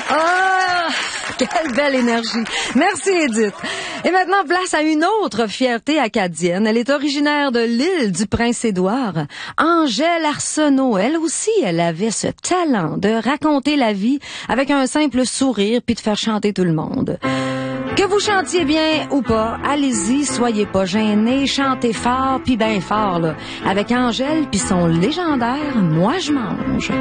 Ah, quelle belle énergie. Merci, Edith. Et maintenant, place à une autre fierté acadienne. Elle est originaire de l'île du Prince-Édouard. Angèle Arsenault, elle aussi, elle avait ce talent de raconter la vie avec un simple sourire puis de faire chanter tout le monde. Que vous chantiez bien ou pas, allez-y, soyez pas gênés, chantez fort puis bien fort, là. Avec Angèle puis son légendaire « Moi je mange ».